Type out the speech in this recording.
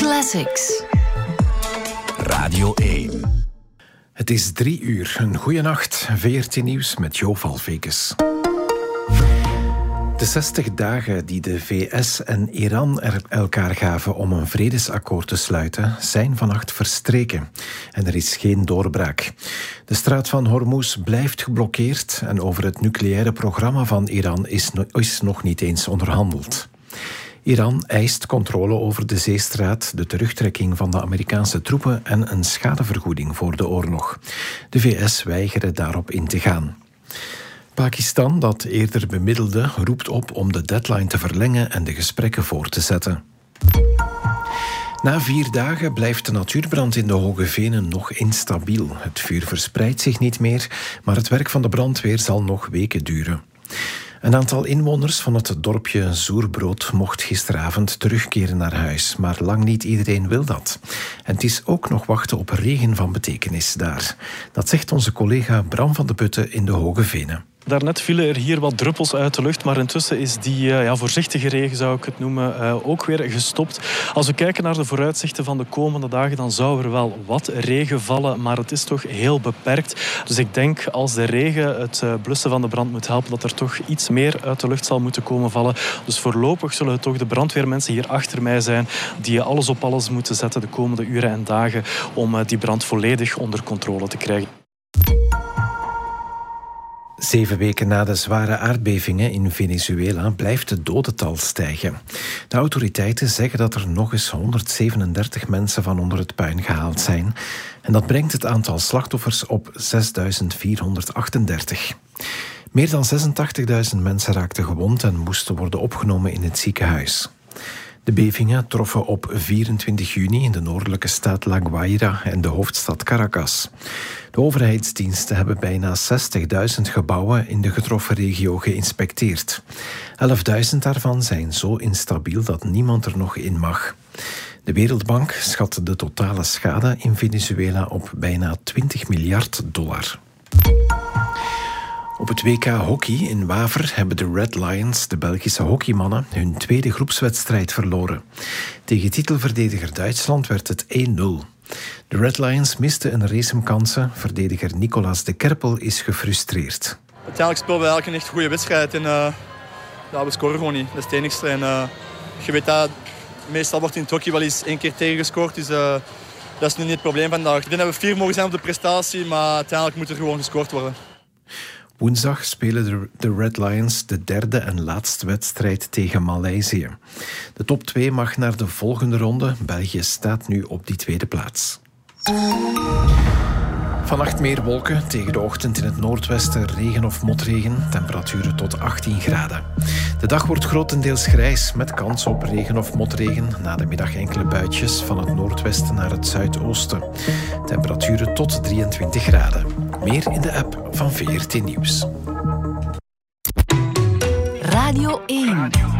Classics. Radio 1. Het is 3 uur. Een goeie nacht. VRT Nieuws met Jo Valvekes. De 60 dagen die de VS en Iran elkaar gaven om een vredesakkoord te sluiten, zijn vannacht verstreken. En er is geen doorbraak. De straat van Hormuz blijft geblokkeerd en over het nucleaire programma van Iran is nog niet eens onderhandeld. Iran eist controle over de zeestraat, de terugtrekking van de Amerikaanse troepen en een schadevergoeding voor de oorlog. De VS weigeren daarop in te gaan. Pakistan, dat eerder bemiddelde, roept op om de deadline te verlengen en de gesprekken voor te zetten. Na 4 dagen blijft de natuurbrand in de Hoge Venen nog instabiel. Het vuur verspreidt zich niet meer, maar het werk van de brandweer zal nog weken duren. Een aantal inwoners van het dorpje Zoerbrood mocht gisteravond terugkeren naar huis, maar lang niet iedereen wil dat. En het is ook nog wachten op regen van betekenis daar. Dat zegt onze collega Bram van de Putten in de Hoge Venen. Daarnet vielen er hier wat druppels uit de lucht, maar intussen is die voorzichtige regen, zou ik het noemen, ook weer gestopt. Als we kijken naar de vooruitzichten van de komende dagen, dan zou er wel wat regen vallen, maar het is toch heel beperkt. Dus ik denk, als de regen het blussen van de brand moet helpen, dat er toch iets meer uit de lucht zal moeten komen vallen. Dus voorlopig zullen het toch de brandweermensen hier achter mij zijn die alles op alles moeten zetten de komende uren en dagen om die brand volledig onder controle te krijgen. 7 weken na de zware aardbevingen in Venezuela blijft het dodental stijgen. De autoriteiten zeggen dat er nog eens 137 mensen van onder het puin gehaald zijn. En dat brengt het aantal slachtoffers op 6.438. Meer dan 86.000 mensen raakten gewond en moesten worden opgenomen in het ziekenhuis. De bevingen troffen op 24 juni in de noordelijke staat La Guaira en de hoofdstad Caracas. De overheidsdiensten hebben bijna 60.000 gebouwen in de getroffen regio geïnspecteerd. 11.000 daarvan zijn zo instabiel dat niemand er nog in mag. De Wereldbank schat de totale schade in Venezuela op bijna $20 miljard. Op het WK Hockey in Waver hebben de Red Lions, de Belgische hockeymannen, hun tweede groepswedstrijd verloren. Tegen titelverdediger Duitsland werd het 1-0. De Red Lions misten een race om kansen. Verdediger Nicolas de Kerpel is gefrustreerd. Uiteindelijk spelen we eigenlijk een echt goede wedstrijd en we scoren gewoon niet. Dat is het enigste. En, je weet dat meestal wordt in het hockey wel eens 1 keer tegengescoord, dus dat is nu niet het probleem vandaag. Ik denk dat we 4 mogen zijn op de prestatie, maar uiteindelijk moet er gewoon gescoord worden. Woensdag spelen de Red Lions de 3e en laatste wedstrijd tegen Maleisië. De top 2 mag naar de volgende ronde. België staat nu op die 2e plaats. Vannacht meer wolken, tegen de ochtend in het noordwesten regen of motregen, temperaturen tot 18 graden. De dag wordt grotendeels grijs, met kans op regen of motregen. Na de middag enkele buitjes van het noordwesten naar het zuidoosten. Temperaturen tot 23 graden. Meer in de app van VRT Nieuws. Radio 1.